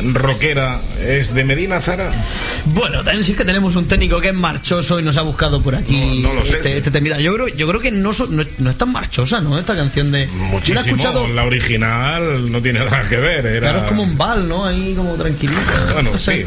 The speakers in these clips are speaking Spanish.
rockera es de Medina Zara? Bueno, también sí que tenemos un técnico que es marchoso y nos ha buscado por aquí. No lo sé. Mira, yo creo que no es tan marchosa, ¿no? Esta canción de... Muchísimo. Yo la he escuchado... La original no tiene nada que ver. Claro, es como un bal, ¿no? Ahí como tranquilito. Bueno, sí.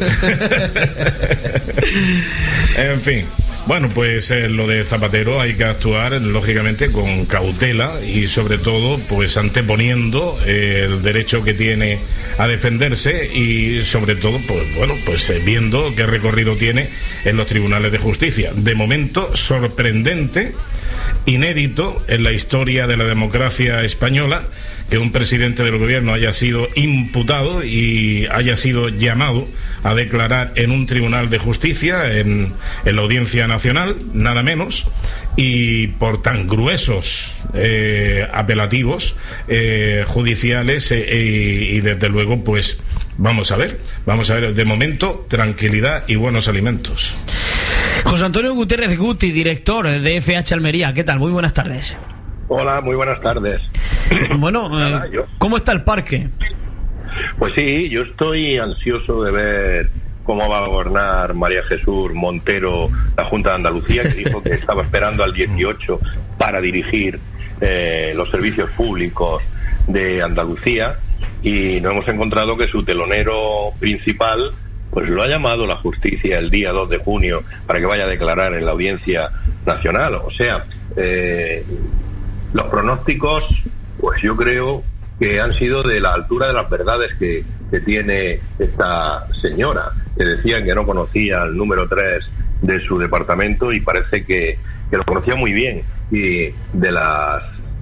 En fin. Bueno, pues lo de Zapatero hay que actuar lógicamente con cautela y sobre todo pues anteponiendo el derecho que tiene a defenderse y sobre todo pues viendo qué recorrido tiene en los tribunales de justicia. De momento sorprendente, inédito en la historia de la democracia española que un presidente del gobierno haya sido imputado y haya sido llamado a declarar en un tribunal de justicia, en la Audiencia Nacional, nada menos, y por tan gruesos apelativos judiciales y desde luego pues vamos a ver, de momento tranquilidad y buenos alimentos. José Antonio Gutiérrez Guti, director de FH Almería, ¿qué tal? Muy buenas tardes. Hola, muy buenas tardes. Bueno, ¿cómo está el parque? Pues sí, yo estoy ansioso de ver cómo va a gobernar María Jesús Montero la Junta de Andalucía, que dijo que estaba esperando al 18 para dirigir los servicios públicos de Andalucía, y nos hemos encontrado que su telonero principal pues lo ha llamado la justicia el día 2 de junio para que vaya a declarar en la Audiencia Nacional. O sea, los pronósticos, pues yo creo que han sido de la altura de las verdades que tiene esta señora, que decían que no conocía el número 3 de su departamento y parece que lo conocía muy bien, y de las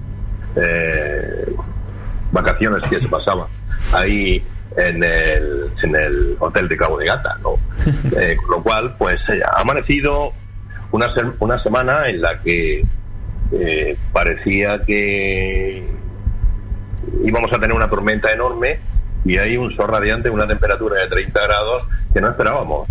vacaciones que se pasaban ahí en el hotel de Cabo de Gata, ¿no? Con lo cual, pues ha amanecido una semana en la que parecía que íbamos a tener una tormenta enorme, y hay un sol radiante, una temperatura de 30 grados que no esperábamos.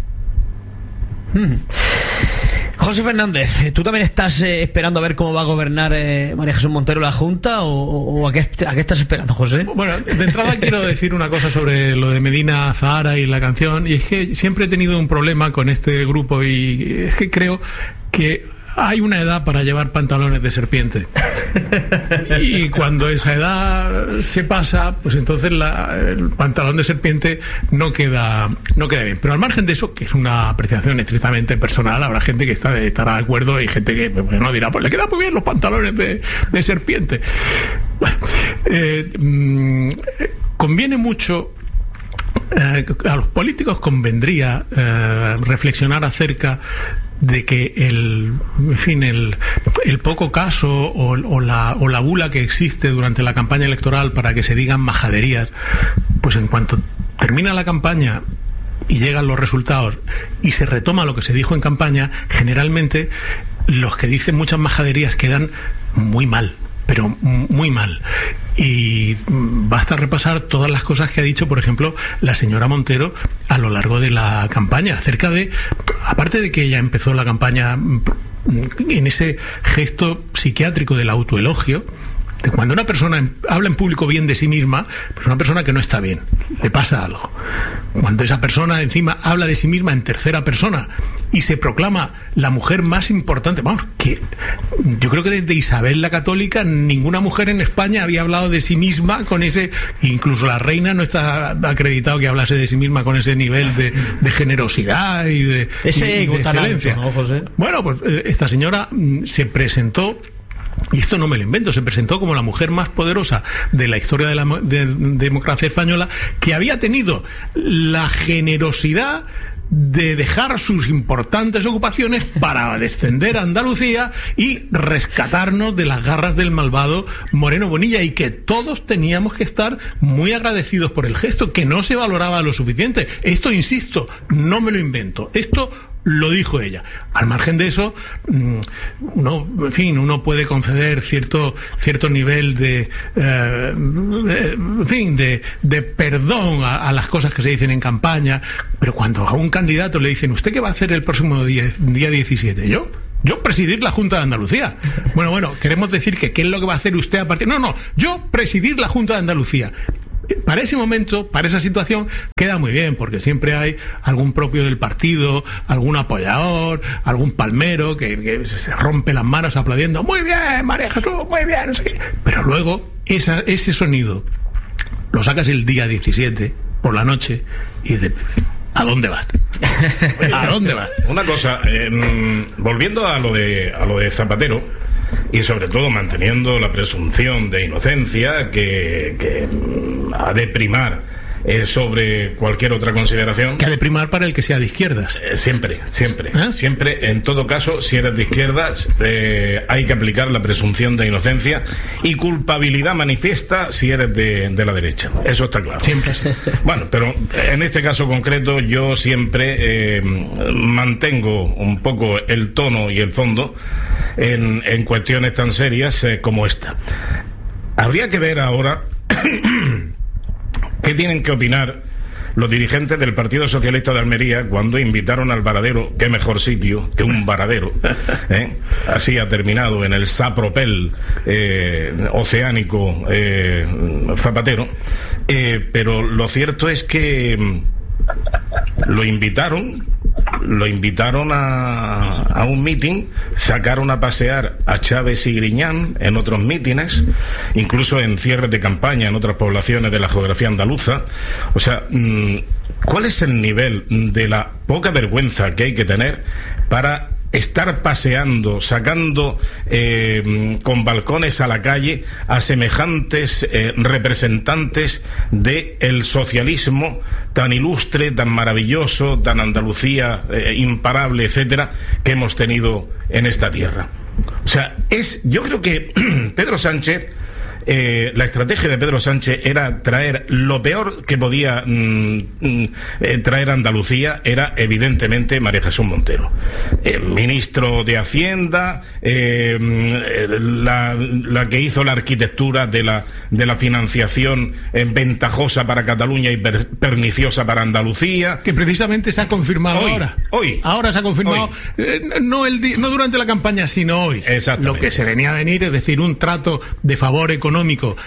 José Fernández, ¿tú también estás esperando a ver cómo va a gobernar María Jesús Montero la Junta o a qué estás esperando, José? Bueno, de entrada quiero decir una cosa sobre lo de Medina Zahara y la canción, y es que siempre he tenido un problema con este grupo, y es que creo que hay una edad para llevar pantalones de serpiente, y cuando esa edad se pasa, pues entonces el pantalón de serpiente no queda bien. Pero al margen de eso, que es una apreciación estrictamente personal, habrá gente que estará de acuerdo y gente que no dirá, pues le quedan muy bien los pantalones de serpiente. Bueno, conviene mucho, a los políticos convendría reflexionar acerca de que el poco caso o la bula que existe durante la campaña electoral para que se digan majaderías, pues en cuanto termina la campaña y llegan los resultados y se retoma lo que se dijo en campaña, generalmente los que dicen muchas majaderías quedan muy mal, pero muy mal. Y basta repasar todas las cosas que ha dicho, por ejemplo, la señora Montero a lo largo de la campaña, acerca de, aparte de que ella empezó la campaña en ese gesto psiquiátrico del autoelogio, de cuando una persona habla en público bien de sí misma, pues una persona que no está bien, le pasa algo. Cuando esa persona encima habla de sí misma en tercera persona y se proclama la mujer más importante, vamos, que yo creo que desde Isabel la Católica ninguna mujer en España había hablado de sí misma con ese, incluso la reina no está acreditado que hablase de sí misma con ese nivel de generosidad y de excelencia, ¿no, José? Bueno, pues esta señora se presentó, y esto no me lo invento, se presentó como la mujer más poderosa de la historia de la democracia española, que había tenido la generosidad de dejar sus importantes ocupaciones para descender a Andalucía y rescatarnos de las garras del malvado Moreno Bonilla, y que todos teníamos que estar muy agradecidos por el gesto, que no se valoraba lo suficiente. Esto, insisto, no me lo invento, esto lo dijo ella. Al margen de eso, uno puede conceder cierto nivel de perdón a las cosas que se dicen en campaña, pero cuando a un candidato le dicen, ¿usted qué va a hacer el próximo día 17? Yo presidir la Junta de Andalucía. Bueno, queremos decir que ¿qué es lo que va a hacer usted a partir? No, yo presidir la Junta de Andalucía. Para ese momento, para esa situación, queda muy bien, porque siempre hay algún propio del partido, algún apoyador, algún palmero que se rompe las manos aplaudiendo, muy bien, María Jesús, muy bien, no sé qué. Pero luego, ese sonido lo sacas el día 17, por la noche, y dices, ¿a dónde vas? ¿A dónde vas? Una cosa, volviendo a lo de Zapatero, y sobre todo manteniendo la presunción de inocencia que ha de primar sobre cualquier otra consideración. Que ha de primar para el que sea de izquierdas. Siempre. Siempre, en todo caso, si eres de izquierdas, hay que aplicar la presunción de inocencia y culpabilidad manifiesta si eres de la derecha. Eso está claro. Siempre así. Bueno, pero en este caso concreto yo siempre mantengo un poco el tono y el fondo en cuestiones tan serias como esta. Habría que ver ahora ¿qué tienen que opinar los dirigentes del Partido Socialista de Almería cuando invitaron al Varadero? Qué mejor sitio que un Varadero, así ha terminado en el sapropel oceánico Zapatero, pero lo cierto es que lo invitaron a un mitin, sacaron a pasear a Chávez y Griñán en otros mítines, incluso en cierres de campaña en otras poblaciones de la geografía andaluza. O sea, ¿cuál es el nivel de la poca vergüenza que hay que tener para estar paseando, sacando con balcones a la calle a semejantes representantes del socialismo tan ilustre, tan maravilloso, tan Andalucía imparable, etcétera, que hemos tenido en esta tierra? O sea, yo creo que Pedro Sánchez, la estrategia de Pedro Sánchez era traer lo peor que podía traer a Andalucía, era evidentemente María Jesús Montero, ministro de Hacienda, la que hizo la arquitectura de la financiación ventajosa para Cataluña y perniciosa para Andalucía, que precisamente se ha confirmado ahora se ha confirmado, no durante la campaña, sino hoy. Lo que se venía a venir, es decir, un trato de favor económico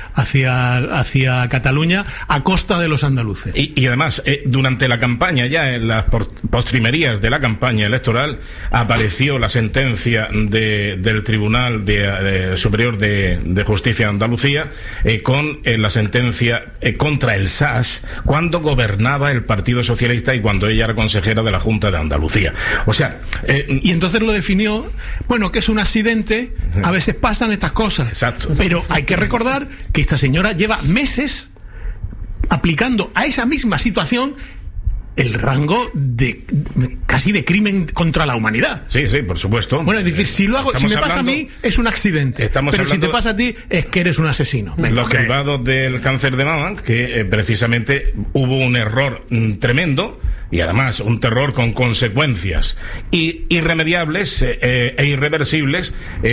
hacia Cataluña a costa de los andaluces. Y además, durante la campaña, ya en las postrimerías de la campaña electoral, apareció la sentencia del Tribunal Superior de Justicia de Andalucía con la sentencia contra el SAS cuando gobernaba el Partido Socialista y cuando ella era consejera de la Junta de Andalucía. O sea, y entonces lo definió, bueno, que es un accidente, a veces pasan estas cosas. Exacto. Pero hay que recordar que esta señora lleva meses aplicando a esa misma situación el rango casi de crimen contra la humanidad. Sí, por supuesto. Bueno, es decir, si me pasa a mí, es un accidente. Pero si te pasa a ti, es que eres un asesino. Los cribados del cáncer de mama, que precisamente hubo un error tremendo, y además un terror con consecuencias irremediables e irreversibles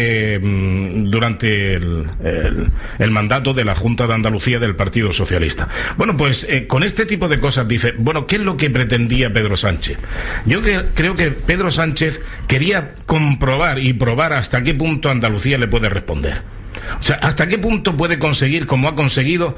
durante el mandato de la Junta de Andalucía del Partido Socialista. Bueno, pues con este tipo de cosas dice, bueno, ¿qué es lo que pretendía Pedro Sánchez? Yo creo que Pedro Sánchez quería comprobar y probar hasta qué punto Andalucía le puede responder. O sea, ¿hasta qué punto puede conseguir, como ha conseguido,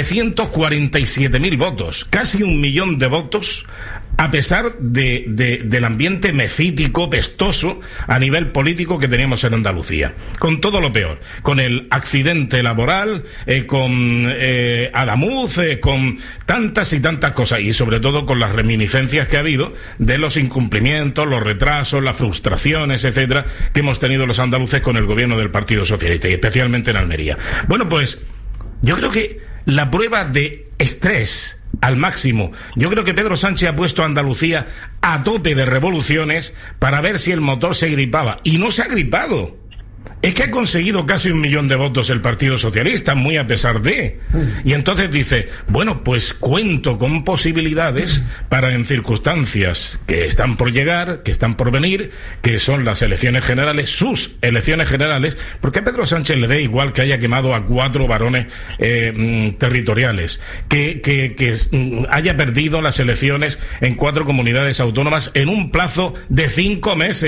947.000 votos, casi 1 millón de votos, a pesar del ambiente mefítico, pestoso, a nivel político que teníamos en Andalucía? Con todo lo peor, con el accidente laboral, con Adamuz, con tantas y tantas cosas, y sobre todo con las reminiscencias que ha habido de los incumplimientos, los retrasos, las frustraciones, etcétera, que hemos tenido los andaluces con el gobierno del Partido Socialista, y especialmente en Almería. Bueno, pues yo creo que la prueba de estrés al máximo, yo creo que Pedro Sánchez ha puesto a Andalucía a tope de revoluciones para ver si el motor se gripaba, y no se ha gripado. Es que ha conseguido casi 1 millón de votos el Partido Socialista, muy a pesar de. Y entonces dice, bueno, pues cuento con posibilidades para, en circunstancias que están por llegar, que están por venir, que son las elecciones generales, sus elecciones generales, porque a Pedro Sánchez le da igual que haya quemado a 4 varones territoriales, que haya perdido las elecciones en 4 comunidades autónomas en un plazo de 5 meses.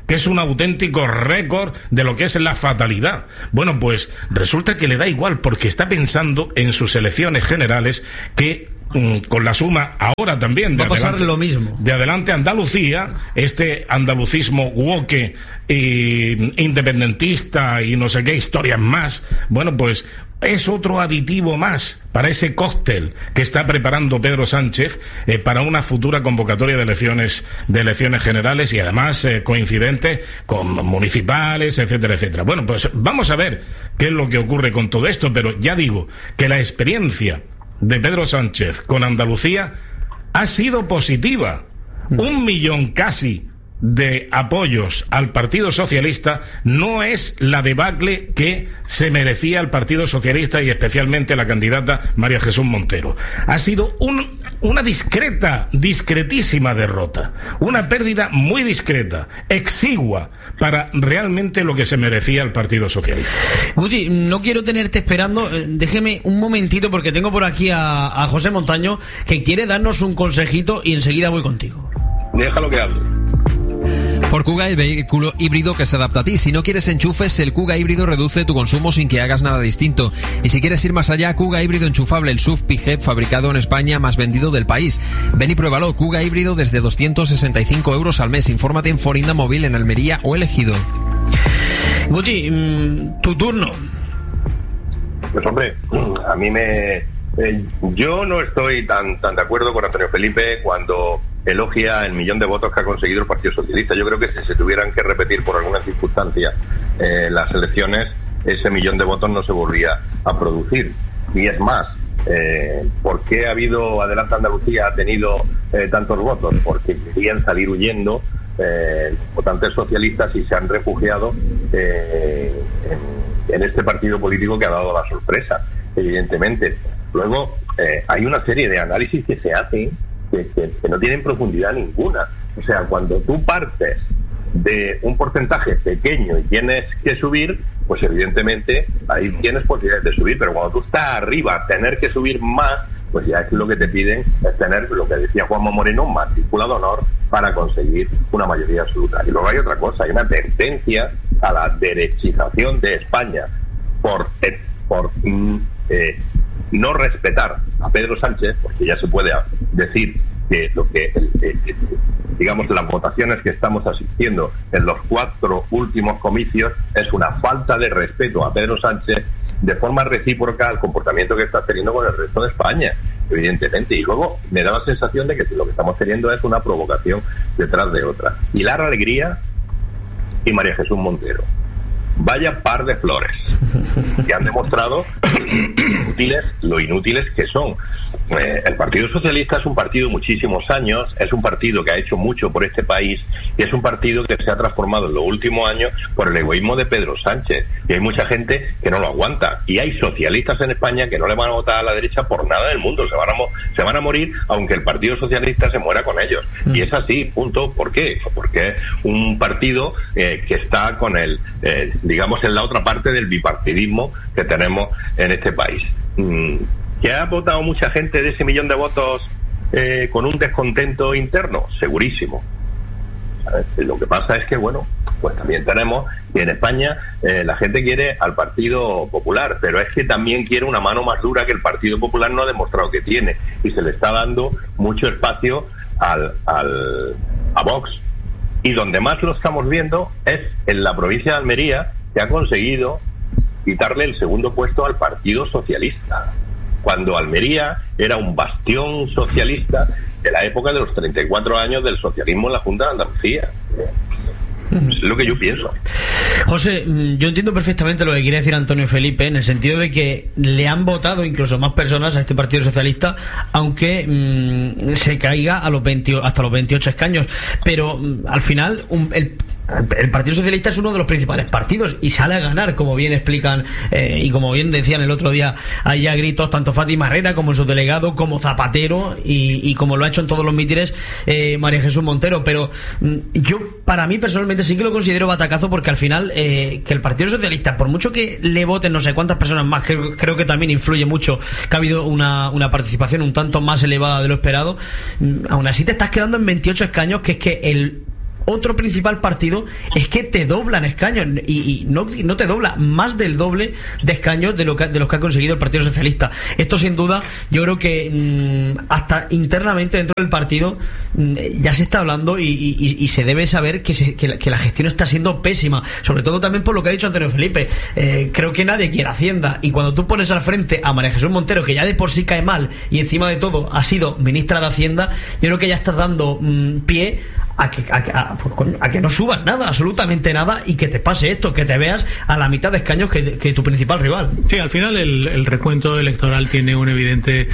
que es un auténtico récord de lo que es la fatalidad. Bueno, pues resulta que le da igual, porque está pensando en sus elecciones generales, que con la suma ahora también va a pasar lo mismo. De Adelante Andalucía, este andalucismo woke independentista y no sé qué historias más, bueno, pues es otro aditivo más para ese cóctel que está preparando Pedro Sánchez para una futura convocatoria de elecciones generales, y además coincidente con municipales, etcétera, etcétera. Bueno, pues vamos a ver qué es lo que ocurre con todo esto, pero ya digo que la experiencia de Pedro Sánchez con Andalucía ha sido positiva. 1 millón casi de apoyos al Partido Socialista no es la debacle que se merecía el Partido Socialista, y especialmente la candidata María Jesús Montero. Ha sido una discretísima derrota, una pérdida muy discreta, exigua para realmente lo que se merecía el Partido Socialista. Guti, no quiero tenerte esperando, déjeme un momentito, porque tengo por aquí a José Montaño, que quiere darnos un consejito, y enseguida voy contigo. Déjalo que hable. Ford Kuga, el vehículo híbrido que se adapta a ti. Si no quieres enchufes, el Kuga híbrido reduce tu consumo sin que hagas nada distinto. Y si quieres ir más allá, Kuga híbrido enchufable, el SUV PHEV fabricado en España, más vendido del país. Ven y pruébalo. Kuga híbrido desde 265 euros al mes. Infórmate en Forinda Móvil, en Almería o El Ejido. Guti, tu turno. Pues hombre, a mí yo no estoy tan de acuerdo con Antonio Felipe cuando elogia el 1 millón de votos que ha conseguido el Partido Socialista. Yo creo que si se tuvieran que repetir por alguna circunstancia las elecciones, ese 1 millón de votos no se volvía a producir. Y es más, ¿por qué Adelante Andalucía ha tenido tantos votos? Porque querían salir huyendo votantes socialistas y se han refugiado en este partido político que ha dado la sorpresa, evidentemente. Luego, hay una serie de análisis que se hacen que no tienen profundidad ninguna. O sea, cuando tú partes de un porcentaje pequeño y tienes que subir, pues evidentemente ahí tienes posibilidades de subir, pero cuando tú estás arriba, tener que subir más, pues ya es lo que te piden, es tener, lo que decía Juanma Moreno, matrícula de honor para conseguir una mayoría absoluta. Y luego hay otra cosa, hay una tendencia a la derechización de España por no respetar a Pedro Sánchez, porque ya se puede decir que digamos, las votaciones que estamos asistiendo en los 4 últimos comicios es una falta de respeto a Pedro Sánchez de forma recíproca al comportamiento que está teniendo con el resto de España, evidentemente. Y luego me da la sensación de que lo que estamos teniendo es una provocación detrás de otra. Pilar Alegría y María Jesús Montero, vaya par de flores, que han demostrado lo inútiles que son. El Partido Socialista es un partido de muchísimos años, es un partido que ha hecho mucho por este país, y es un partido que se ha transformado en los últimos años por el egoísmo de Pedro Sánchez, y hay mucha gente que no lo aguanta, y hay socialistas en España que no le van a votar a la derecha por nada del mundo, se van a morir aunque el Partido Socialista se muera con ellos, y es así, punto. ¿Por qué? Porque es un partido que está con digamos, en la otra parte del bipartidismo que tenemos en este país. ¿Que ha votado mucha gente de ese 1 millón de votos con un descontento interno? Segurísimo. Lo que pasa es que, bueno, pues también tenemos que en España la gente quiere al Partido Popular, pero es que también quiere una mano más dura que el Partido Popular no ha demostrado que tiene, y se le está dando mucho espacio a Vox. Y donde más lo estamos viendo es en la provincia de Almería, que ha conseguido quitarle el segundo puesto al Partido Socialista, cuando Almería era un bastión socialista de la época de los 34 años del socialismo en la Junta de Andalucía. Es lo que yo pienso. José, yo entiendo perfectamente lo que quiere decir Antonio Felipe, en el sentido de que le han votado incluso más personas a este Partido Socialista, aunque se caiga hasta los 28 escaños. Pero al final el Partido Socialista es uno de los principales partidos y sale a ganar, como bien explican y como bien decían el otro día ahí a gritos tanto Fátima Herrera como el subdelegado, como Zapatero y como lo ha hecho en todos los mítines María Jesús Montero. Pero yo, para mí personalmente, sí que lo considero batacazo, porque al final que el Partido Socialista, por mucho que le voten no sé cuántas personas más, que creo que también influye mucho que ha habido una participación un tanto más elevada de lo esperado, aún así te estás quedando en 28 escaños, que es que otro principal partido es que te doblan escaños y no te dobla más del doble de escaños de los que ha conseguido el Partido Socialista. Esto sin duda yo creo que hasta internamente dentro del partido ya se está hablando y se debe saber que la gestión está siendo pésima, sobre todo también por lo que ha dicho Antonio Felipe. Creo que nadie quiere Hacienda, y cuando tú pones al frente a María Jesús Montero, que ya de por sí cae mal y encima de todo ha sido ministra de Hacienda, yo creo que ya estás dando pie a que no subas nada, absolutamente nada, y que te pase esto, que te veas a la mitad de escaños que tu principal rival. Sí, al final el recuento electoral tiene una evidente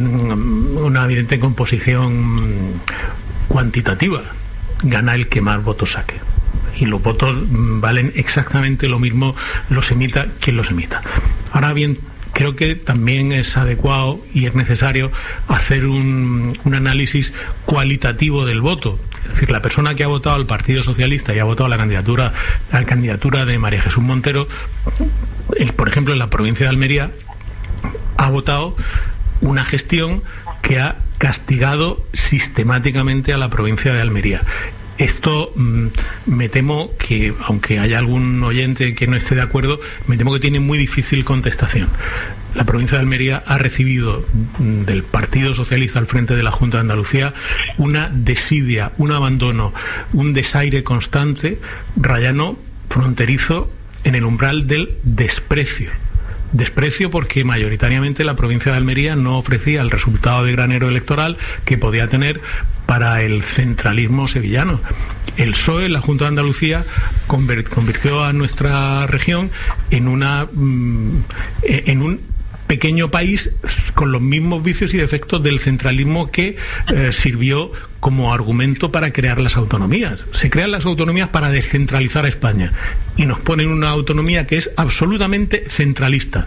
composición cuantitativa. Gana el que más votos saque, y los votos valen exactamente lo mismo, los emita quien los emita. Ahora bien, creo que también es adecuado y es necesario hacer un análisis cualitativo del voto. Es decir, la persona que ha votado al Partido Socialista y ha votado la candidatura de María Jesús Montero, por ejemplo, en la provincia de Almería, ha votado una gestión que ha castigado sistemáticamente a la provincia de Almería. Esto me temo que, aunque haya algún oyente que no esté de acuerdo, me temo que tiene muy difícil contestación. La provincia de Almería ha recibido del Partido Socialista al frente de la Junta de Andalucía una desidia, un abandono, un desaire constante, rayano, fronterizo, en el umbral del desprecio. Desprecio porque mayoritariamente la provincia de Almería no ofrecía el resultado de granero electoral que podía tener para el centralismo sevillano. El PSOE, la Junta de Andalucía, convirtió a nuestra región en un pequeño país con los mismos vicios y defectos del centralismo que sirvió como argumento para crear las autonomías. Se crean las autonomías para descentralizar a España y nos ponen una autonomía que es absolutamente centralista,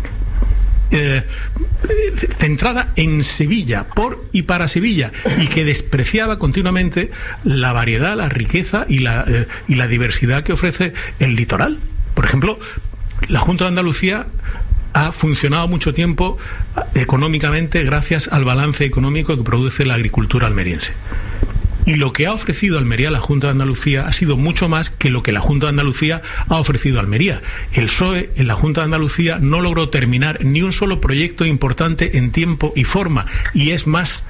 centrada en Sevilla, por y para Sevilla, y que despreciaba continuamente la variedad, la riqueza y la diversidad que ofrece el litoral. Por ejemplo, la Junta de Andalucía ha funcionado mucho tiempo económicamente gracias al balance económico que produce la agricultura almeriense. Y lo que ha ofrecido Almería a la Junta de Andalucía ha sido mucho más que lo que la Junta de Andalucía ha ofrecido a Almería. El PSOE en la Junta de Andalucía no logró terminar ni un solo proyecto importante en tiempo y forma, y es más,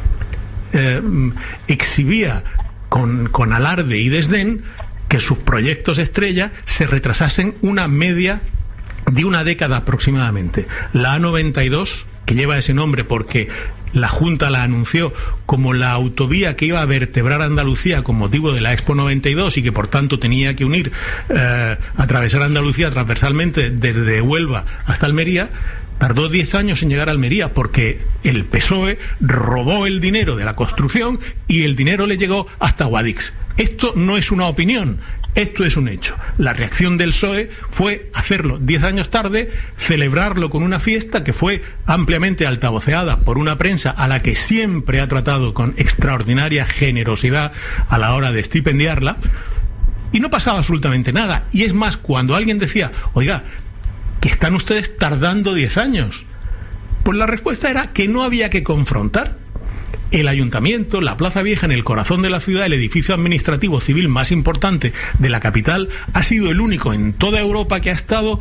exhibía con alarde y desdén que sus proyectos estrella se retrasasen una media de una década aproximadamente. La A92, que lleva ese nombre porque la Junta la anunció como la autovía que iba a vertebrar Andalucía con motivo de la Expo 92 y que por tanto tenía que unir, atravesar Andalucía transversalmente desde Huelva hasta Almería, tardó 10 años en llegar a Almería porque el PSOE robó el dinero de la construcción y el dinero le llegó hasta Guadix. Esto no es una opinión, esto es un hecho. La reacción del PSOE fue hacerlo 10 años tarde, celebrarlo con una fiesta que fue ampliamente altavoceada por una prensa a la que siempre ha tratado con extraordinaria generosidad a la hora de estipendiarla, y no pasaba absolutamente nada. Y es más, cuando alguien decía, oiga, que están ustedes tardando 10 años, pues la respuesta era que no había que confrontar. El ayuntamiento, la Plaza Vieja, en el corazón de la ciudad, el edificio administrativo civil más importante de la capital, ha sido el único en toda Europa que ha estado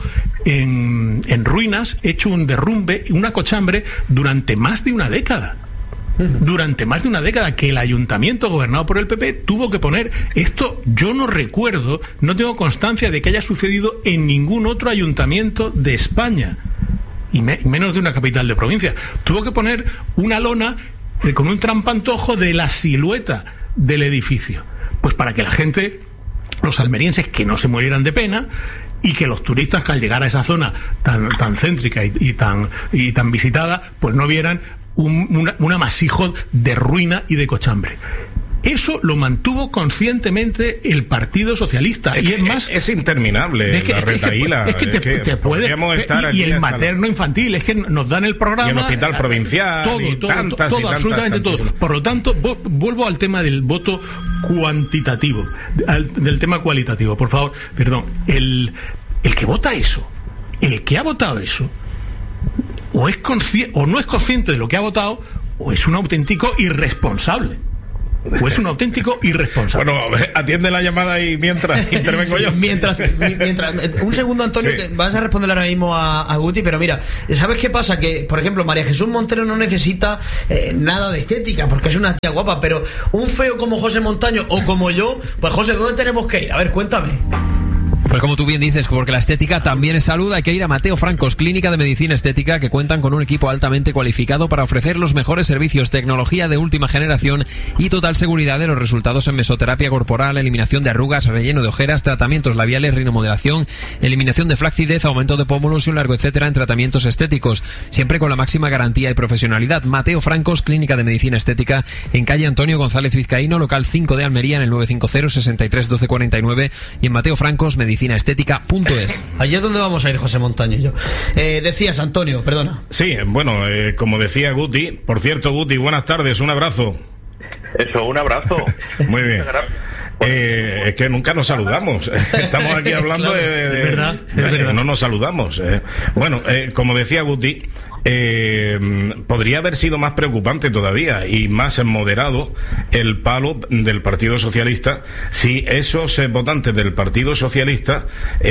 en ruinas, hecho un derrumbe, una cochambre, durante más de una década. Durante más de una década, que el ayuntamiento gobernado por el PP tuvo que poner. Esto yo no recuerdo, no tengo constancia de que haya sucedido en ningún otro ayuntamiento de España, y menos de una capital de provincia. Tuvo que poner una lona con un trampantojo de la silueta del edificio, pues para que la gente, los almerienses, que no se murieran de pena, y que los turistas, que al llegar a esa zona tan céntrica y tan visitada, pues no vieran un amasijo de ruina y de cochambre. Eso lo mantuvo conscientemente el Partido Socialista. Y es más, es interminable la retaíla. Es que te puede. Y el materno infantil, es que nos dan el programa. Y el hospital provincial. Todo, absolutamente todo. Por lo tanto, vuelvo al tema del voto cuantitativo, del tema cualitativo, por favor. Perdón. El que vota eso, el que ha votado eso, o no es consciente de lo que ha votado, o es un auténtico irresponsable. o es un auténtico irresponsable. Bueno, atiende la llamada y mientras intervengo yo. Mientras, un segundo, Antonio, Sí. que vas a responder ahora mismo a Guti, pero mira, ¿sabes qué pasa? Que, por ejemplo, María Jesús Montero no necesita nada de estética, porque es una tía guapa, pero un feo como José Montaño o como yo, pues José, ¿dónde tenemos que ir? A ver, cuéntame. Pues como tú bien dices, porque la estética también es salud, hay que ir a Mateo Francos, clínica de medicina estética, que cuentan con un equipo altamente cualificado para ofrecer los mejores servicios, tecnología de última generación y total seguridad de los resultados en mesoterapia corporal, eliminación de arrugas, relleno de ojeras, tratamientos labiales, rinomodelación, eliminación de flacidez, aumento de pómulos y un largo etcétera en tratamientos estéticos, siempre con la máxima garantía y profesionalidad. Mateo Francos, clínica de medicina estética, en calle Antonio González Vizcaíno, local 5 de Almería, en el 950 63 12 49 y en Mateo Francos medicinaestética.es. Allí es donde vamos a ir José Montaño y yo. Decías, Antonio, perdona. Sí, bueno, como decía Guti, por cierto, Guti, buenas tardes, un abrazo. Eso, un abrazo. Muy bien. Es que nunca nos saludamos. Estamos aquí hablando Claro, de verdad, es verdad. no nos saludamos. Bueno, como decía Guti, podría haber sido más preocupante todavía y más moderado el palo del Partido Socialista si esos votantes del Partido Socialista,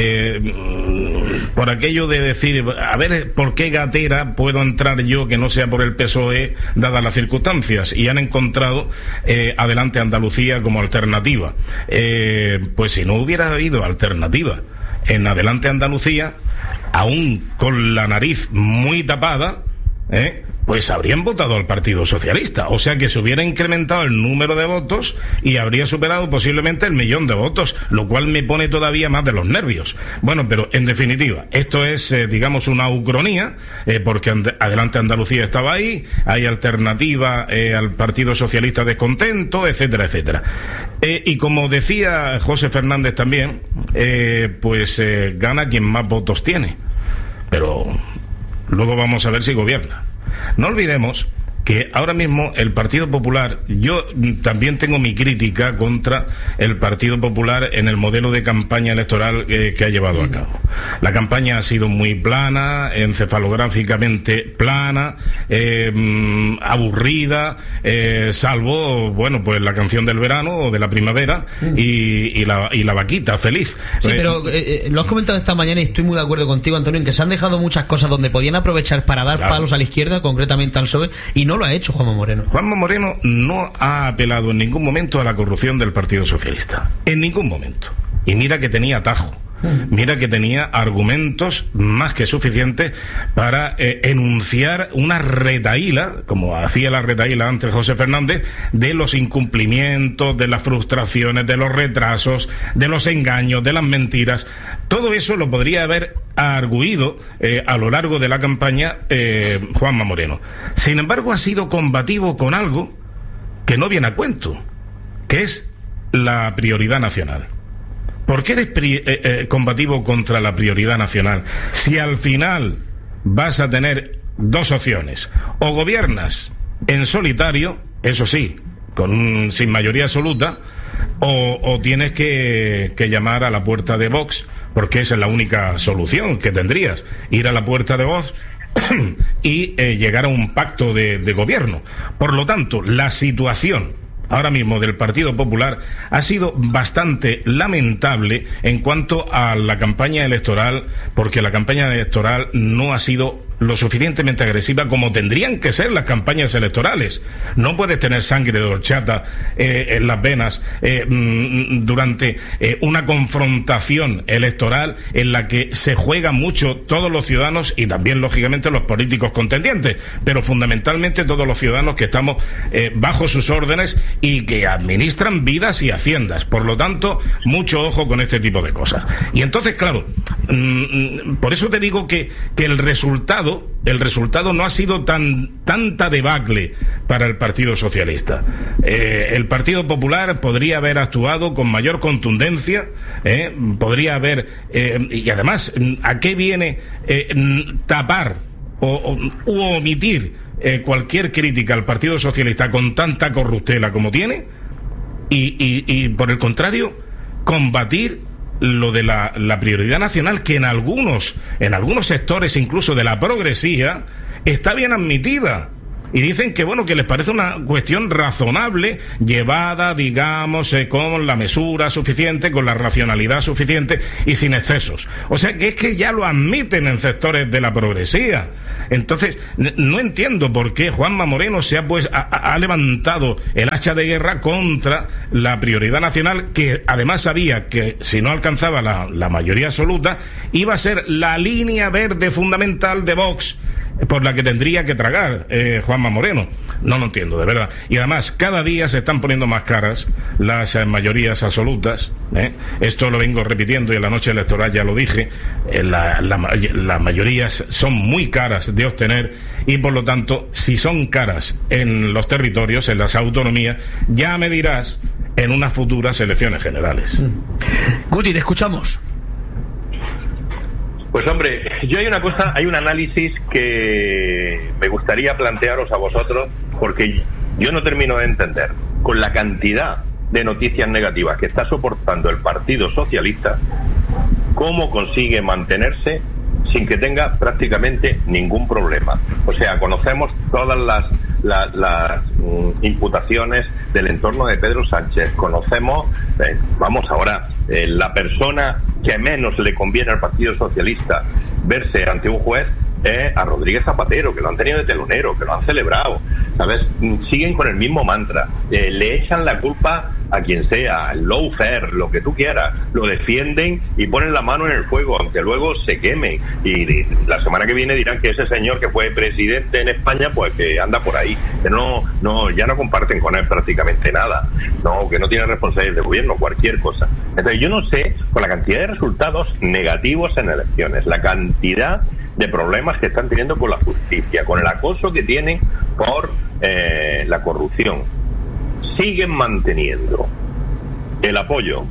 por aquello de decir, a ver, ¿por qué gatera puedo entrar yo que no sea por el PSOE dadas las circunstancias? Y han encontrado Adelante Andalucía como alternativa. Pues si no hubiera habido alternativa en Adelante Andalucía, aún con la nariz muy tapada, pues habrían votado al Partido Socialista. O sea que se hubiera incrementado el número de votos y habría superado posiblemente el 1.000.000 de votos, lo cual me pone todavía más de los nervios. Bueno, pero en definitiva, esto es, digamos, una ucronía, porque Adelante Andalucía estaba ahí, hay alternativa al Partido Socialista descontento, etcétera, etcétera. Y como decía José Fernández también, pues gana quien más votos tiene. Pero luego vamos a ver si gobierna. No olvidemos que ahora mismo el Partido Popular, yo también tengo mi crítica contra el Partido Popular en el modelo de campaña electoral que ha llevado a cabo. La campaña ha sido muy plana, encefalográficamente plana, aburrida, salvo, bueno, pues la canción del verano o de la primavera y la vaquita feliz. Sí, pero lo has comentado esta mañana y estoy muy de acuerdo contigo, Antonio, en que se han dejado muchas cosas donde podían aprovechar para dar palos a la izquierda, concretamente al PSOE, y no lo ha hecho Juanma Moreno. Juanma Moreno no ha apelado en ningún momento a la corrupción del Partido Socialista. En ningún momento. Y mira que tenía atajo. Mira que tenía argumentos más que suficientes para enunciar una retahíla, como hacía la retahíla antes José Fernández, de los incumplimientos, de las frustraciones, de los retrasos, de los engaños, de las mentiras. Todo eso lo podría haber arguido a lo largo de la campaña Juanma Moreno. Sin embargo, ha sido combativo con algo que no viene a cuento, que es la prioridad nacional. ¿Por qué eres combativo contra la prioridad nacional? Si al final vas a tener dos opciones: o gobiernas en solitario, eso sí, sin mayoría absoluta, o tienes que llamar a la puerta de Vox, porque esa es la única solución que tendrías, ir a la puerta de Vox y llegar a un pacto de gobierno. Por lo tanto, la situación ahora mismo del Partido Popular ha sido bastante lamentable en cuanto a la campaña electoral, porque la campaña electoral no ha sido lo suficientemente agresiva como tendrían que ser las campañas electorales. No puedes tener sangre de horchata en las venas durante una confrontación electoral en la que se juegan mucho todos los ciudadanos y también, lógicamente, los políticos contendientes, pero fundamentalmente todos los ciudadanos que estamos bajo sus órdenes y que administran vidas y haciendas. Por lo tanto, mucho ojo con este tipo de cosas. Y entonces, claro, por eso te digo que el resultado no ha sido tanta debacle para el Partido Socialista. El Partido Popular podría haber actuado con mayor contundencia, podría haber, y además, ¿a qué viene tapar u omitir cualquier crítica al Partido Socialista con tanta corruptela como tiene? Y por el contrario, combatir lo de la prioridad nacional, que en algunos sectores incluso de la progresía está bien admitida, Y dicen que, bueno, que les parece una cuestión razonable, llevada, digamos, con la mesura suficiente, con la racionalidad suficiente y sin excesos. O sea, que es que ya lo admiten en sectores de la progresía. Entonces, no entiendo por qué Juanma Moreno ha levantado el hacha de guerra contra la prioridad nacional, que además sabía que si no alcanzaba la mayoría absoluta, iba a ser la línea verde fundamental de Vox, por la que tendría que tragar Juanma Moreno. No lo entiendo, de verdad. Y además, cada día se están poniendo más caras las mayorías absolutas. Esto lo vengo repitiendo y en la noche electoral ya lo dije. Las mayorías son muy caras de obtener y, por lo tanto, si son caras en los territorios, en las autonomías, ya me dirás en unas futuras elecciones generales. Guti, te escuchamos. Pues hombre, hay un análisis que me gustaría plantearos a vosotros, porque yo no termino de entender, con la cantidad de noticias negativas que está soportando el Partido Socialista, cómo consigue mantenerse sin que tenga prácticamente ningún problema. O sea, conocemos todas las imputaciones del entorno de Pedro Sánchez, conocemos, la persona que menos le conviene al Partido Socialista verse ante un juez es a Rodríguez Zapatero, que lo han tenido de telonero, que lo han celebrado, ¿sabes? Siguen con el mismo mantra, le echan la culpa a quien sea, el lawfare, lo que tú quieras, lo defienden y ponen la mano en el fuego, aunque luego se quemen, y la semana que viene dirán que ese señor que fue presidente en España, pues que anda por ahí, que ya no comparten con él prácticamente nada, que no tiene responsabilidad de gobierno, cualquier cosa. Entonces yo no sé, con la cantidad de resultados negativos en elecciones, la cantidad de problemas que están teniendo con la justicia, con el acoso que tienen por la corrupción, siguen manteniendo el apoyo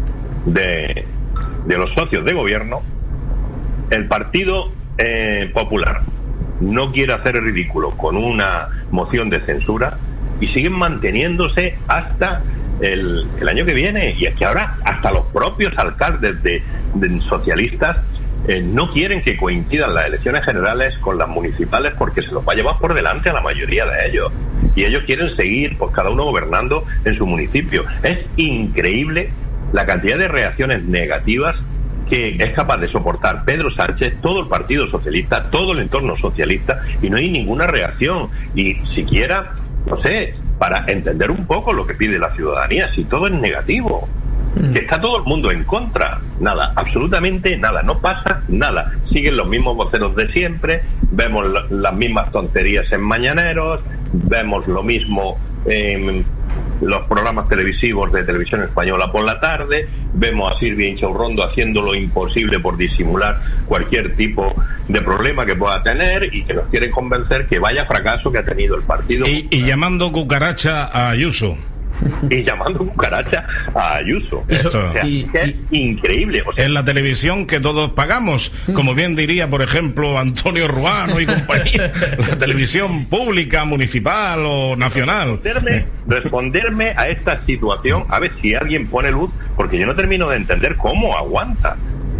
de los socios de gobierno. El Partido Popular no quiere hacer el ridículo con una moción de censura y siguen manteniéndose hasta el año que viene. Y es que ahora hasta los propios alcaldes de socialistas no quieren que coincidan las elecciones generales con las municipales, porque se los va a llevar por delante a la mayoría de ellos, y ellos quieren seguir, pues cada uno gobernando en su municipio. Es increíble la cantidad de reacciones negativas que es capaz de soportar Pedro Sánchez, todo el Partido Socialista, todo el entorno socialista, y no hay ninguna reacción, y siquiera, no sé, para entender un poco lo que pide la ciudadanía, si todo es negativo, que está todo el mundo en contra. Nada, absolutamente nada, no pasa nada. Siguen los mismos voceros de siempre, vemos las mismas tonterías en mañaneros, vemos lo mismo en los programas televisivos de Televisión Española por la tarde, vemos a Silvia Inchaurrondo haciendo lo imposible por disimular cualquier tipo de problema que pueda tener, y que nos quieren convencer que vaya fracaso que ha tenido el partido. Y llamando cucaracha a Ayuso. Y llamando cucaracha a Ayuso. Esto. O sea, es increíble. O sea, en la televisión que todos pagamos, como bien diría, por ejemplo, Antonio Ruano y compañía, la televisión pública, municipal o nacional. Responderme a esta situación, a ver si alguien pone luz, porque yo no termino de entender cómo aguanta.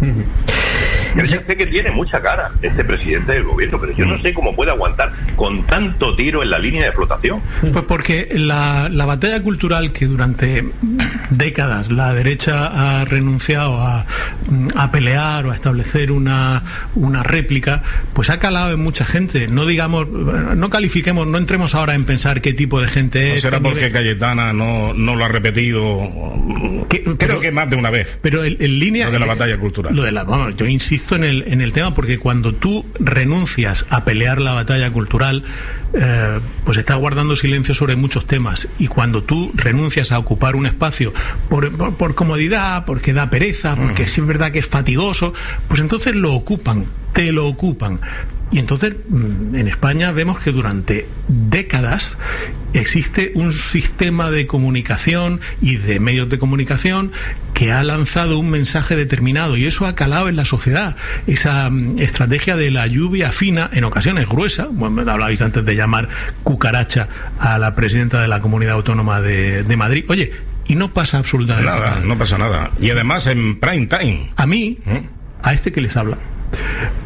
Yo sé que tiene mucha cara este presidente del gobierno, pero yo no sé cómo puede aguantar con tanto tiro en la línea de flotación. Pues porque la batalla cultural que durante décadas la derecha ha renunciado a pelear o a establecer una réplica, pues ha calado en mucha gente. No digamos, no califiquemos, no entremos ahora en pensar qué tipo de gente es. ¿Será porque Cayetana no lo ha repetido? Creo que más de una vez. Pero en línea lo de la batalla cultural. Vamos, yo insisto en el tema, porque cuando tú renuncias a pelear la batalla cultural, pues estás guardando silencio sobre muchos temas, y cuando tú renuncias a ocupar un espacio por comodidad, porque da pereza, porque sí es verdad que es fatigoso, pues entonces te lo ocupan. Y entonces en España vemos que durante décadas existe un sistema de comunicación y de medios de comunicación que ha lanzado un mensaje determinado, y eso ha calado en la sociedad. Esa estrategia de la lluvia fina, en ocasiones gruesa. Bueno, me hablabais antes de llamar cucaracha a la presidenta de la Comunidad Autónoma de Madrid. Oye, y no pasa absolutamente nada. No pasa nada. Y además en prime time. A mí, a este que les habla,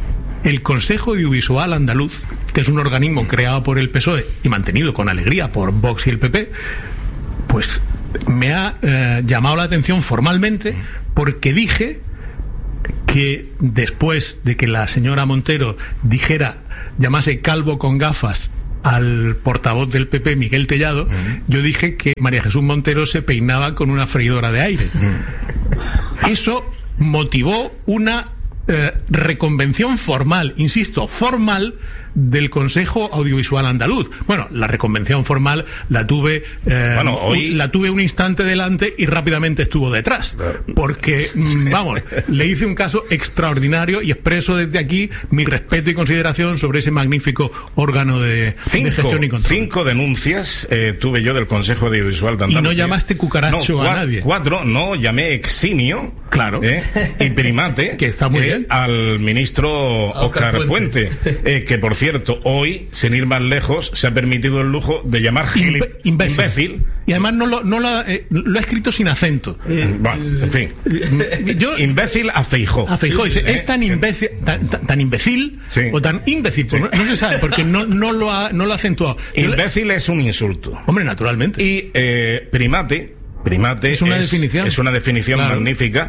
el Consejo Audiovisual Andaluz, que es un organismo creado por el PSOE y mantenido con alegría por Vox y el PP, pues me ha llamado la atención formalmente, porque dije que después de que la señora Montero llamase calvo con gafas al portavoz del PP, Miguel Tellado, yo dije que María Jesús Montero se peinaba con una freidora de aire. Eso motivó una reconvención formal, insisto, formal, del Consejo Audiovisual Andaluz. Bueno, la reconvención formal la tuve la tuve un instante delante y rápidamente estuvo detrás, porque le hice un caso extraordinario y expreso desde aquí mi respeto y consideración sobre ese magnífico órgano de gestión y control. 5 denuncias tuve yo del Consejo Audiovisual de Andalucía. Y no llamaste cucaracho a nadie. 4, no, llamé eximio, claro, y primate, que está muy bien, al ministro Óscar Puente, que por cierto, hoy, sin ir más lejos, se ha permitido el lujo de llamar imbécil. Y además lo ha escrito sin acento. Bueno, en fin. Imbécil a Feijóo. Dice, es tan imbécil, tan imbécil, sí, o tan imbécil, sí, no se sabe, porque no lo ha acentuado. Imbécil es un insulto. Hombre, naturalmente. Y primate es una definición claro, magnífica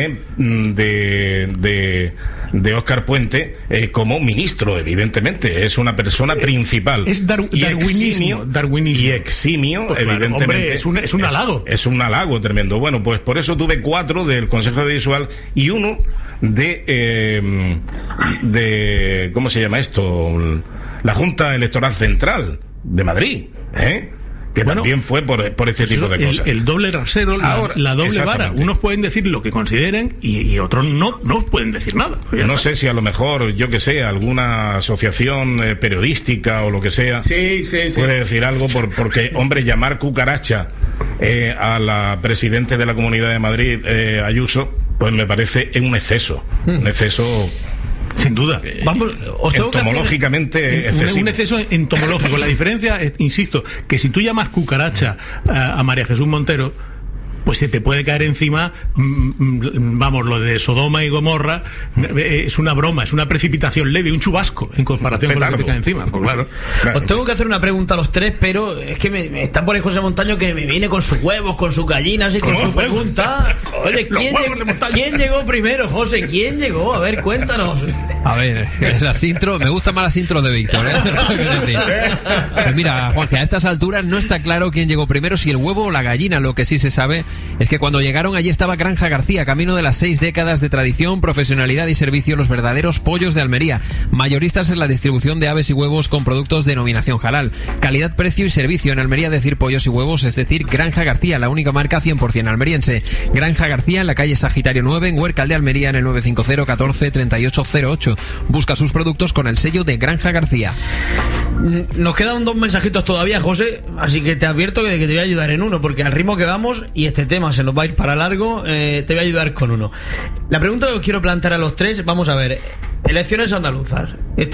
de Óscar Puente como ministro, evidentemente. Es una persona principal. Es darwinismo. Y eximio, pues claro, evidentemente. Hombre, es un halago. Es un halago tremendo. Bueno, pues por eso tuve 4 del Consejo Audiovisual y 1 de ¿cómo se llama esto? La Junta Electoral Central de Madrid, que también fue por este tipo de cosas. El doble rasero, la doble vara. Unos pueden decir lo que consideren y otros no pueden decir nada. No sé si a lo mejor, yo que sé, alguna asociación periodística o lo que sea puede decir algo, porque, hombre, llamar cucaracha a la presidente de la Comunidad de Madrid, Ayuso, pues me parece un exceso. Un exceso... Sin duda. Entomológicamente excesivo. Un exceso entomológico. La diferencia, insisto, que si tú llamas cucaracha a María Jesús Montero, pues se te puede caer encima, lo de Sodoma y Gomorra, es una broma, es una precipitación leve, un chubasco en comparación con lo que te cae encima. Pues claro. Os tengo que hacer una pregunta a los 3, pero es que me está por ahí José Montaño, que me viene con sus huevos, con sus gallinas y con su pregunta. Oye, ¿quién llegó primero, José? ¿Quién llegó? A ver, cuéntanos. A ver, las intros, me gustan más las intros de Víctor, Pues mira, Juanje, a estas alturas no está claro quién llegó primero, si el huevo o la gallina. Lo que sí se sabe es que cuando llegaron allí estaba Granja García, camino de las 6 décadas de tradición, profesionalidad y servicio, los verdaderos pollos de Almería, mayoristas en la distribución de aves y huevos con productos de denominación halal, calidad, precio y servicio. En Almería decir pollos y huevos es decir Granja García, la única marca 100% almeriense. Granja García en la calle Sagitario 9, en Huércal de Almería, en el 950 14 3808. Busca sus productos con el sello de Granja García. Nos quedan 2 mensajitos todavía, José, así que te advierto que te voy a ayudar en uno, porque al ritmo que vamos y este tema se nos va a ir para largo, te voy a ayudar con uno. La pregunta que os quiero plantear a los 3, vamos a ver, elecciones andaluzas,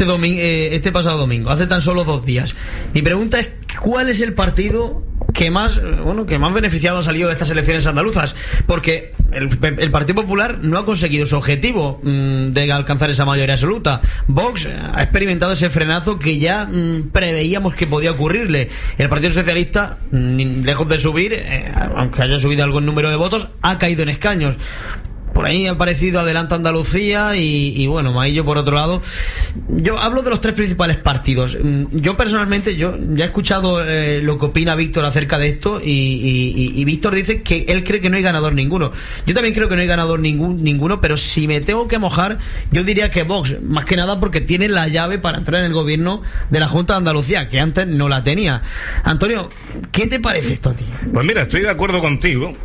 este pasado domingo, hace tan solo 2 días. Mi pregunta es, ¿cuál es el partido que más beneficiado ha salido de estas elecciones andaluzas? Porque el Partido Popular no ha conseguido su objetivo de alcanzar esa mayoría absoluta. Vox ha experimentado ese frenazo que ya preveíamos que podía ocurrirle. El Partido Socialista, lejos de subir, aunque haya subido algún número de votos, ha caído en escaños. Por ahí ha aparecido Adelante Andalucía y bueno, Maillo por otro lado. Yo hablo de los 3 principales partidos. Yo personalmente, yo ya he escuchado lo que opina Víctor acerca de esto y Víctor dice que él cree que no hay ganador ninguno. Yo también creo que no hay ganador ninguno, pero si me tengo que mojar, yo diría que Vox, más que nada porque tiene la llave para entrar en el gobierno de la Junta de Andalucía, que antes no la tenía. Antonio, ¿qué te parece esto a ti? Pues mira, estoy de acuerdo contigo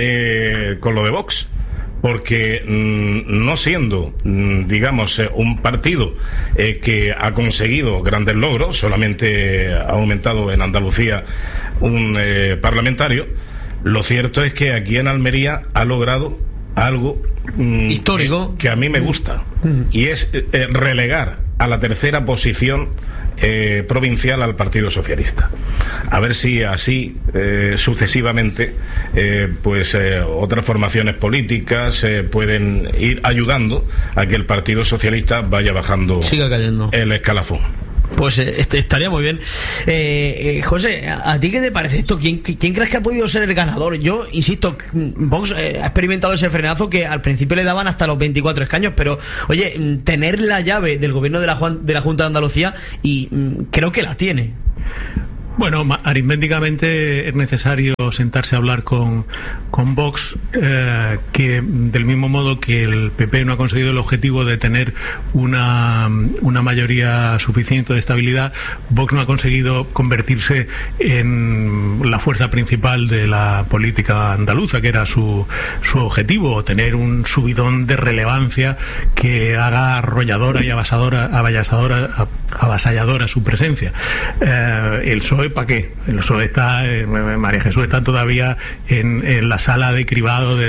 con lo de Vox. Porque no siendo, digamos, un partido que ha conseguido grandes logros, solamente ha aumentado en Andalucía un parlamentario, lo cierto es que aquí en Almería ha logrado algo histórico que a mí me gusta, y es relegar a la tercera posición provincial al Partido Socialista. A ver si así sucesivamente otras formaciones políticas pueden ir ayudando a que el Partido Socialista vaya bajando, siga cayendo el escalafón. Pues estaría muy bien. José, ¿a ti qué te parece esto? ¿Quién crees que ha podido ser el ganador? Yo insisto, Vox ha experimentado ese frenazo que al principio le daban hasta los 24 escaños, pero oye, tener la llave del gobierno de la Junta de Andalucía, y creo que la tiene. Bueno, aritméticamente es necesario sentarse a hablar con Vox, que del mismo modo que el PP no ha conseguido el objetivo de tener una mayoría suficiente de estabilidad, Vox no ha conseguido convertirse en la fuerza principal de la política andaluza, que era su objetivo, o tener un subidón de relevancia que haga arrolladora y avasalladora su presencia. El PSOE, ¿para qué? El PSOE está, María Jesús está todavía en la sala de cribado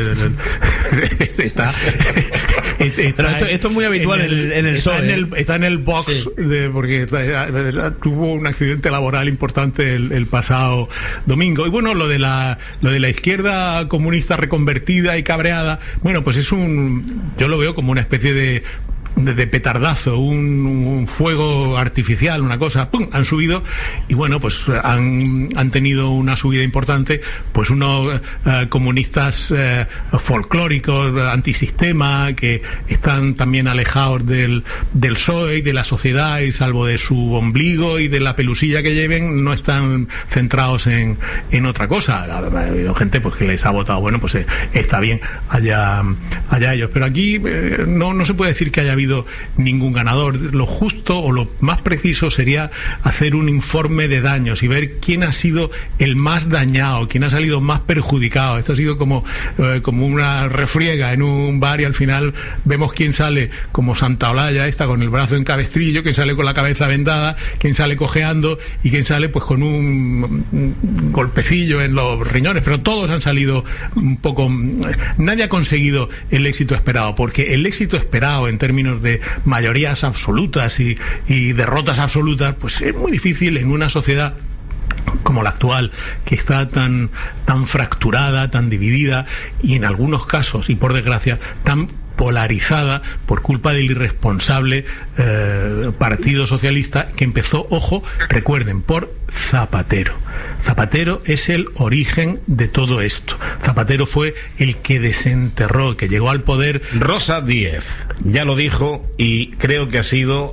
esto es muy habitual en el PSOE. Está en el box, sí. Porque tuvo un accidente laboral importante el pasado domingo. Y bueno, lo de la izquierda comunista reconvertida y cabreada, bueno, pues yo lo veo como una especie de petardazo, un fuego artificial, una cosa, ¡pum!, han subido, y bueno, pues han tenido una subida importante, pues unos comunistas folclóricos, antisistema, que están también alejados del PSOE y de la sociedad, y salvo de su ombligo y de la pelusilla que lleven, no están centrados en otra cosa. Ha habido gente pues que les ha votado, bueno, pues está bien, allá ellos, pero aquí no se puede decir que haya habido ningún ganador. Lo justo o lo más preciso sería hacer un informe de daños y ver quién ha sido el más dañado, quién ha salido más perjudicado. Esto ha sido como una refriega en un bar, y al final vemos quién sale como Santa Olalla esta con el brazo en cabestrillo, quién sale con la cabeza vendada, quién sale cojeando y quién sale pues con un golpecillo en los riñones, pero todos han salido un poco. Nadie ha conseguido el éxito esperado, porque el éxito esperado en términos de mayorías absolutas y derrotas absolutas, pues es muy difícil en una sociedad como la actual, que está tan fracturada, tan dividida, y en algunos casos, y por desgracia, tan polarizada por culpa del irresponsable Partido Socialista, que empezó, ojo, recuerden, por Zapatero. Zapatero es el origen de todo esto. Zapatero fue el que desenterró, que llegó al poder. Rosa Díez ya lo dijo, y creo que ha sido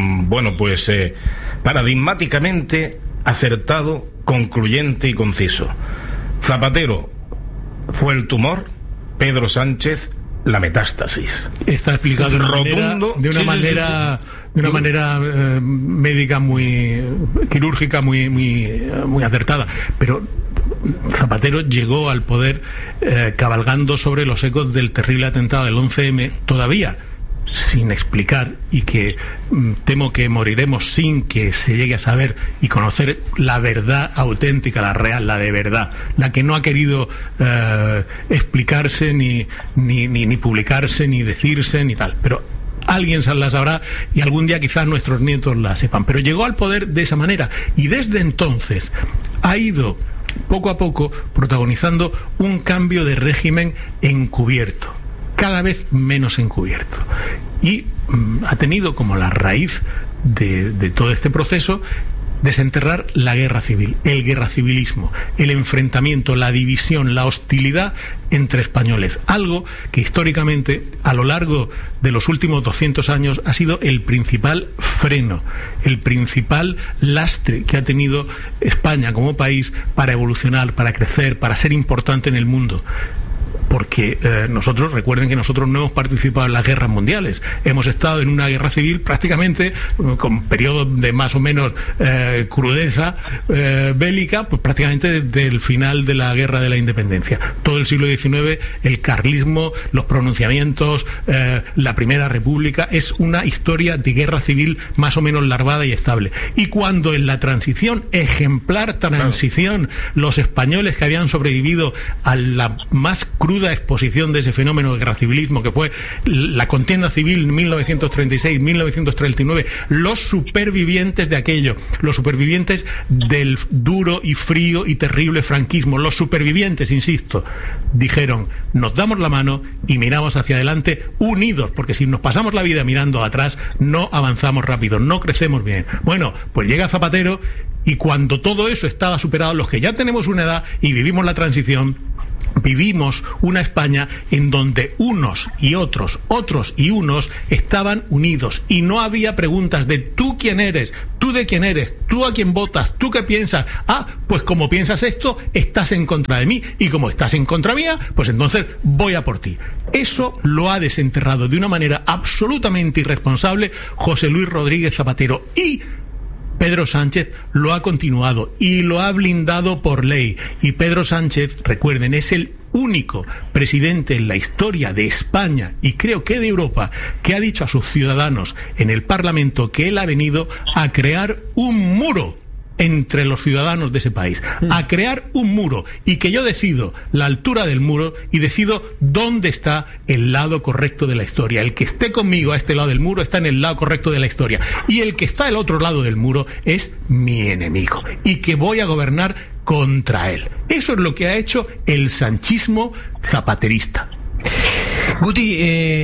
paradigmáticamente acertado, concluyente y conciso. Zapatero fue el tumor, Pedro Sánchez la metástasis. Está explicado de una manera médica muy quirúrgica, muy acertada, pero Zapatero llegó al poder cabalgando sobre los ecos del terrible atentado del 11M, todavía sin explicar, y que temo que moriremos sin que se llegue a saber y conocer la verdad auténtica, la real, la de verdad, la que no ha querido explicarse ni publicarse, ni decirse, ni tal, pero alguien la sabrá, y algún día quizás nuestros nietos la sepan. Pero llegó al poder de esa manera, y desde entonces ha ido poco a poco protagonizando un cambio de régimen encubierto, cada vez menos encubierto, y ha tenido como la raíz de todo este proceso desenterrar la guerra civil, el guerracivilismo, el enfrentamiento, la división, la hostilidad entre españoles, algo que históricamente a lo largo de los últimos 200 años ha sido el principal freno, el principal lastre que ha tenido España como país para evolucionar, para crecer, para ser importante en el mundo. Porque recuerden que nosotros no hemos participado en las guerras mundiales, hemos estado en una guerra civil prácticamente con periodos de más o menos crudeza bélica, pues prácticamente desde el final de la guerra de la independencia. Todo el siglo XIX, el carlismo, los pronunciamientos, la Primera República, es una historia de guerra civil más o menos larvada y estable. Y cuando en la transición, ejemplar transición, los españoles que habían sobrevivido a la más cruda cruda exposición de ese fenómeno de guerracivilismo que fue la contienda civil 1936-1939, los supervivientes de aquello, los supervivientes del duro y frío y terrible franquismo, los supervivientes, insisto, dijeron, nos damos la mano y miramos hacia adelante unidos, porque si nos pasamos la vida mirando atrás, no avanzamos rápido, no crecemos bien. Bueno, pues llega Zapatero y cuando todo eso estaba superado, los que ya tenemos una edad y vivimos la transición, vivimos una España en donde unos y otros, otros y unos estaban unidos y no había preguntas de tú quién eres, tú de quién eres, tú a quién votas, tú qué piensas. Ah, pues como piensas esto, estás en contra de mí y como estás en contra mía, pues entonces voy a por ti. Eso lo ha desenterrado de una manera absolutamente irresponsable José Luis Rodríguez Zapatero y Pedro Sánchez lo ha continuado y lo ha blindado por ley. Y Pedro Sánchez, recuerden, es el único presidente en la historia de España y creo que de Europa que ha dicho a sus ciudadanos en el Parlamento que él ha venido a crear un muro entre los ciudadanos de ese país, a crear un muro y que yo decido la altura del muro y decido dónde está el lado correcto de la historia. El que esté conmigo a este lado del muro está en el lado correcto de la historia y el que está al otro lado del muro es mi enemigo y que voy a gobernar contra él. Eso es lo que ha hecho el sanchismo zapaterista. Guti,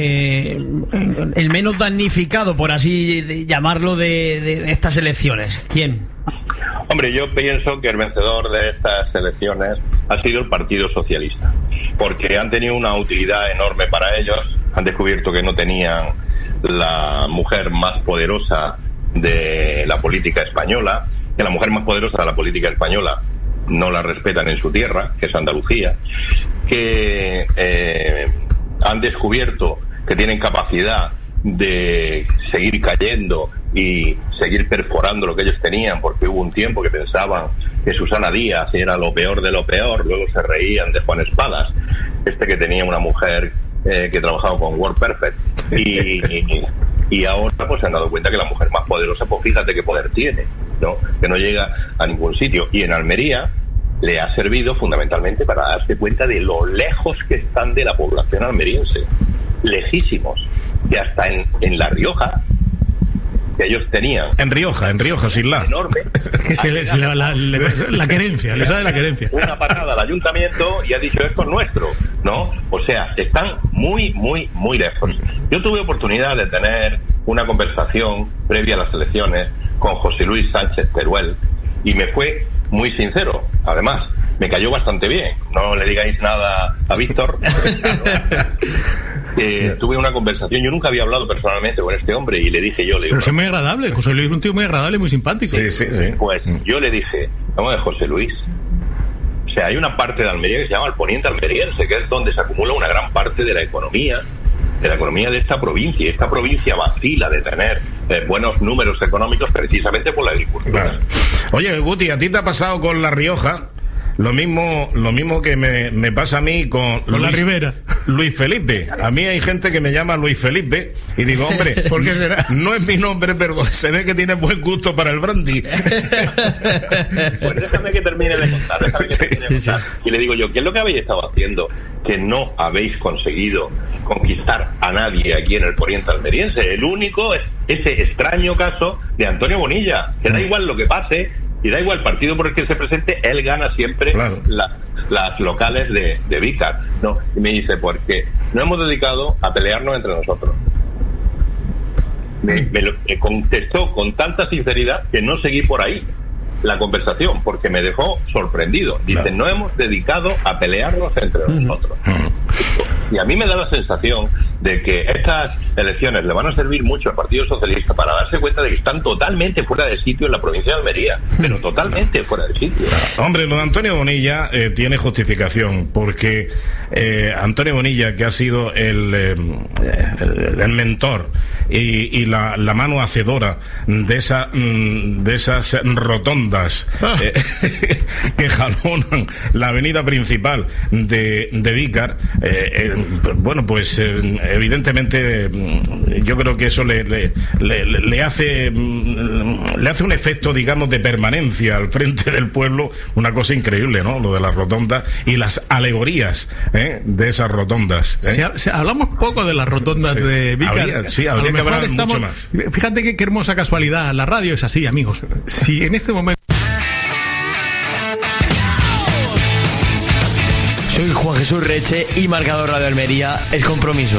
el menos damnificado, por así llamarlo, de estas elecciones, ¿quién? Hombre, yo pienso que el vencedor de estas elecciones ha sido el Partido Socialista, porque han tenido una utilidad enorme para ellos, han descubierto que no tenían la mujer más poderosa de la política española, que la mujer más poderosa de la política española no la respetan en su tierra, que es Andalucía, que han descubierto que tienen capacidad de seguir cayendo y seguir perforando lo que ellos tenían, porque hubo un tiempo que pensaban que Susana Díaz era lo peor de lo peor, luego se reían de Juan Espadas, que tenía una mujer que trabajaba con WordPerfect y ahora pues se han dado cuenta que la mujer más poderosa, pues fíjate qué poder tiene, ¿no? Que no llega a ningún sitio. Y en Almería le ha servido fundamentalmente para darse cuenta de lo lejos que están de la población almeriense, lejísimos, que hasta en La Rioja, que ellos tenían en Rioja sin la enorme, la querencia, le sale la querencia, una patada al ayuntamiento y ha dicho esto es nuestro, ¿no? O sea, están muy lejos. Yo tuve oportunidad de tener una conversación previa a las elecciones con José Luis Sánchez Teruel y me fue muy sincero. Además, me cayó bastante bien. No le digáis nada a Víctor. Tuve una conversación, yo nunca había hablado personalmente con este hombre y le dije yo... Pero es muy agradable, José Luis es un tío muy agradable, muy simpático. Sí. Pues yo le dije, vamos a ver, José Luis, o sea, hay una parte de Almería que se llama el poniente almeriense, que es donde se acumula una gran parte de la economía de esta provincia. Esta provincia vacila de tener buenos números económicos precisamente por la agricultura. Claro. Oye, Guti, ¿a ti te ha pasado con La Rioja lo mismo que me pasa a mí con la Ribera? Luis Felipe. A mí hay gente que me llama Luis Felipe y digo, hombre, ¿por qué será? No es mi nombre, pero se ve que tiene buen gusto para el brandy. Pues déjame que termine de contar. Sí. Y le digo yo, ¿qué es lo que habéis estado haciendo que no habéis conseguido conquistar a nadie aquí en el poniente almeriense? El único es ese extraño caso de Antonio Bonilla, que da igual lo que pase y da igual el partido por el que se presente, él gana siempre. Claro. Las locales de Vícar, ¿no? Y me dice, porque no hemos dedicado a pelearnos entre nosotros. Me contestó con tanta sinceridad que no seguí por ahí la conversación, porque me dejó sorprendido. Dice, no hemos dedicado a pelearnos entre nosotros. Y a mí me da la sensación de que estas elecciones le van a servir mucho al Partido Socialista para darse cuenta de que están totalmente fuera de sitio en la provincia de Almería, pero totalmente fuera de sitio. Hombre, lo de Antonio Bonilla tiene justificación, porque Antonio Bonilla, que ha sido el mentor y la mano hacedora de esas rotondas que jalonan la avenida principal de Vícar, bueno, pues evidentemente yo creo que eso le hace un efecto, digamos, de permanencia al frente del pueblo, una cosa increíble, ¿no? Lo de las rotondas y las alegorías de esas rotondas. Hablamos poco de las rotondas de Vícar. Habría que hablar mucho más. Fíjate qué hermosa casualidad, la radio es así, amigos. Si en este momento... Soy Juan Jesús Reche y marcador Radio Almería es Compromiso.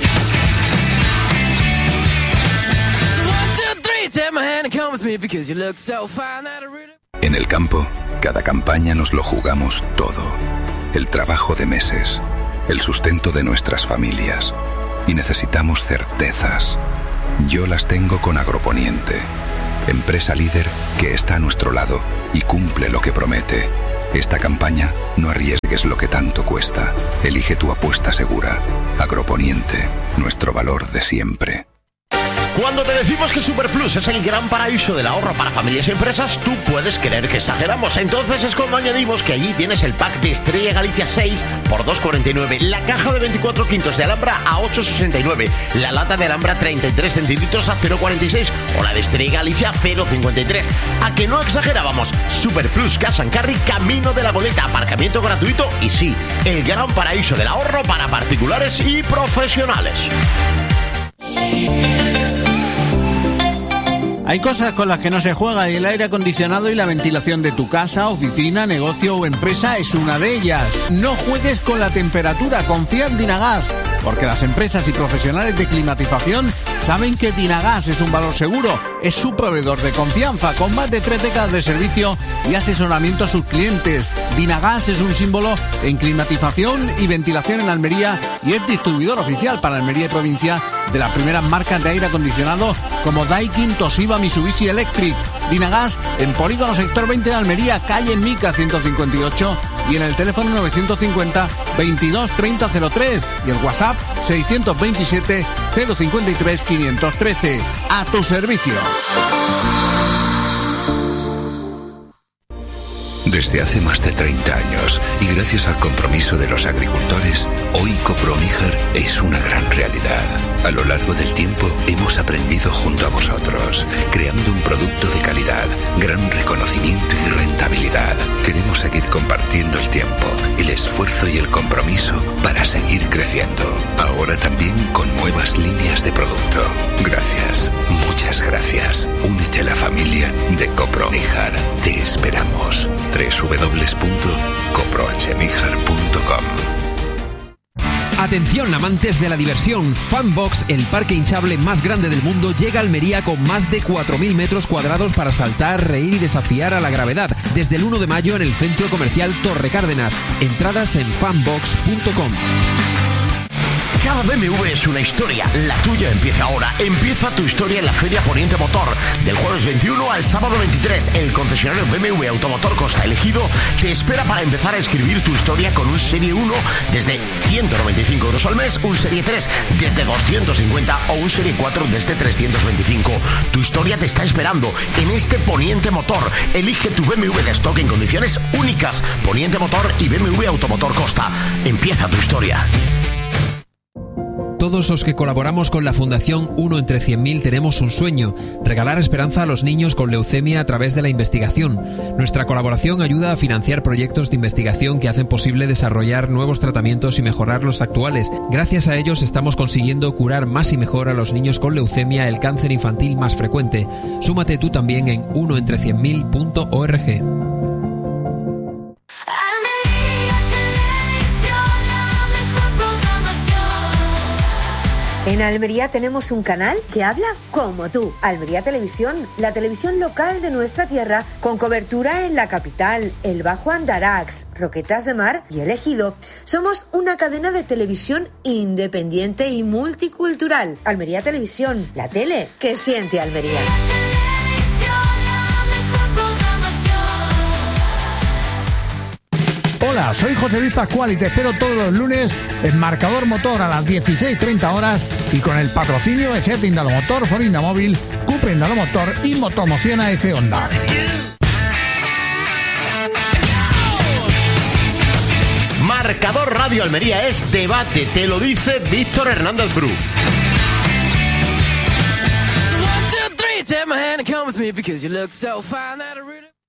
En el campo, cada campaña nos lo jugamos todo. El trabajo de meses, el sustento de nuestras familias. Y necesitamos certezas. Yo las tengo con Agroponiente, empresa líder que está a nuestro lado y cumple lo que promete. Esta campaña, no arriesgues lo que tanto cuesta. Elige tu apuesta segura. Agroponiente, nuestro valor de siempre. Cuando te decimos que Superplus es el gran paraíso del ahorro para familias y empresas, tú puedes creer que exageramos. Entonces es cuando añadimos que allí tienes el pack de Estrella Galicia 6 por 2,49, la caja de 24 quintos de Alhambra a 8,69, la lata de Alhambra 33 centilitros a 0,46 o la de Estrella Galicia 0,53. ¿A que no exagerábamos? Superplus Cash and Carry, camino de la Goleta, aparcamiento gratuito y sí, el gran paraíso del ahorro para particulares y profesionales. Hay cosas con las que no se juega y el aire acondicionado y la ventilación de tu casa, oficina, negocio o empresa es una de ellas. No juegues con la temperatura, confía en Dinagas, porque las empresas y profesionales de climatización saben que Dinagas es un valor seguro, es su proveedor de confianza, con más de 3 décadas de servicio y asesoramiento a sus clientes. Dinagas es un símbolo en climatización y ventilación en Almería y es distribuidor oficial para Almería y provincia de las primeras marcas de aire acondicionado como Daikin, Toshiba, Mitsubishi Electric. Dinagas en Polígono Sector 20 de Almería, calle Mica 158 y en el teléfono 950 22 30 03 y el WhatsApp 627 053 513. A tu servicio. Desde hace más de 30 años y gracias al compromiso de los agricultores, hoy Coproníjar es una gran realidad. A lo largo del tiempo hemos aprendido junto a vosotros, creando un producto de calidad, gran reconocimiento y rentabilidad. Queremos seguir compartiendo el tiempo, el esfuerzo y el compromiso para seguir creciendo. Ahora también con nuevas líneas de producto. Gracias, muchas gracias. Únete a la familia de Coproníjar. Te esperamos. www.coprohníjar.com. Atención, amantes de la diversión. Funbox, el parque hinchable más grande del mundo, llega a Almería con más de 4.000 metros cuadrados para saltar, reír y desafiar a la gravedad. Desde el 1 de mayo en el Centro Comercial Torre Cárdenas. Entradas en funbox.com. Cada BMW es una historia, la tuya empieza ahora. Empieza tu historia en la Feria Poniente Motor. Del jueves 21 al sábado 23, el concesionario BMW Automotor Costa Elegido te espera para empezar a escribir tu historia con un Serie 1 desde 195 euros al mes, un Serie 3 desde 250 o un Serie 4 desde 325. Tu historia te está esperando en este Poniente Motor. Elige tu BMW de stock en condiciones únicas. Poniente Motor y BMW Automotor Costa. Empieza tu historia. Todos los que colaboramos con la Fundación 1 entre 100.000 tenemos un sueño: regalar esperanza a los niños con leucemia a través de la investigación. Nuestra colaboración ayuda a financiar proyectos de investigación que hacen posible desarrollar nuevos tratamientos y mejorar los actuales. Gracias a ellos estamos consiguiendo curar más y mejor a los niños con leucemia, el cáncer infantil más frecuente. Súmate tú también en 1entre100.000.org. En Almería tenemos un canal que habla como tú. Almería Televisión, la televisión local de nuestra tierra, con cobertura en la capital, el Bajo Andarax, Roquetas de Mar y el Ejido. Somos una cadena de televisión independiente y multicultural. Almería Televisión, la tele que siente Almería. Hola, soy José Luis Pascual y te espero todos los lunes en Marcador Motor a las 16:30 horas y con el patrocinio de SEAT Indalomotor, Ford Indamóvil, Cupra Indalomotor y Motomoción AF Honda. Marcador Radio Almería es debate, te lo dice Víctor Hernández Bru. Take my hand and come with me because you look so fine that I really...